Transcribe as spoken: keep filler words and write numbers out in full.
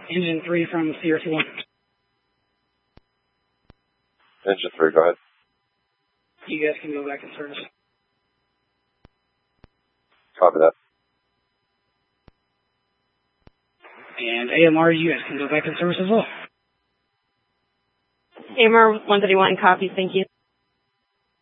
Engine three from C R T one. Engine three, go ahead. You guys can go back in service. Copy that. And A M R, you guys can go back in service as well. A M R one thirty-one, copy, thank you.